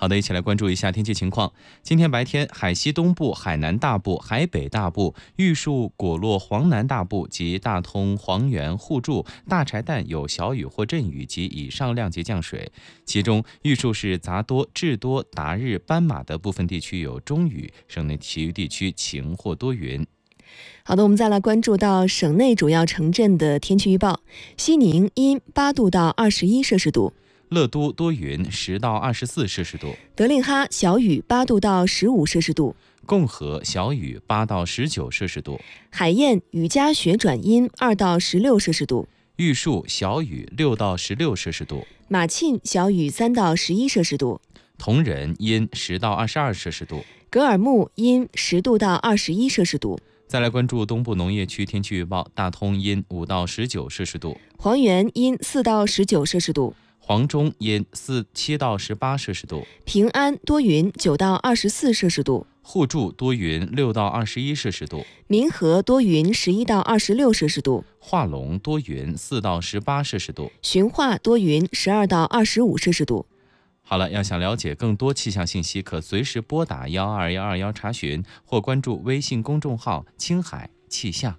好的，一起来关注一下天气情况。今天白天，海西东部、海南大部、海北大部、玉树、果洛、黄南大部及大通、黄原、互助、大柴旦有小雨或阵雨及以上量级降水，其中玉树市杂多、至多、达日、斑马的部分地区有中雨，省内其余地区晴或多云。 好的，我们再来关注到省内主要城镇的天气预报。西宁阴8度到21摄氏度， 乐都多云10到24摄氏度， 德令哈小雨8度到15摄氏度， 共和小雨8到19摄氏度， 海晏雨夹雪转阴2到16摄氏度， 玉树小雨6到16摄氏度， 马沁小雨3到11摄氏度， 铜仁阴10到22摄氏度， 格尔木阴10度到21摄氏度。 再来关注东部农业区天气预报，大通阴5到19摄氏度， 黄原阴4到19摄氏度， 黄中阴7到18摄氏度， 平安多云9到24摄氏度， 互助多云6到21摄氏度， 民和多云11到26摄氏度， 化龙多云4到18摄氏度， 循化多云12到25摄氏度。 好了，要想了解更多气象信息，可随时拨打12121查询，或关注微信公众号“青海气象”。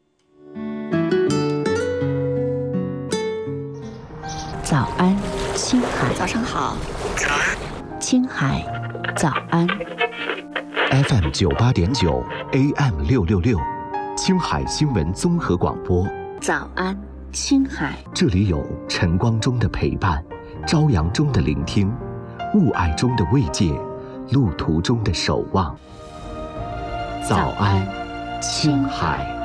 早安，青海。 早上好。 青海，早安。 FM 98.9 AM 666，青海新闻综合广播。 早安，青海。 这里有晨光中的陪伴，朝阳中的聆听，雾霭中的慰藉，路途中的守望。早安，青海。